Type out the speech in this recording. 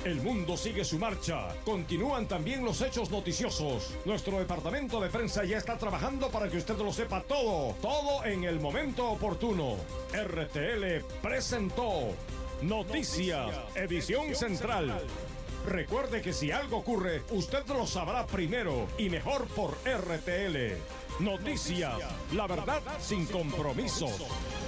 El mundo sigue su marcha. Continúan también los hechos noticiosos. Nuestro departamento de prensa ya está trabajando para que usted lo sepa todo. Todo en el momento oportuno. RTL presentó Noticias, edición central. Recuerde que si algo ocurre, usted lo sabrá primero y mejor por RTL. Noticias, la verdad sin compromisos.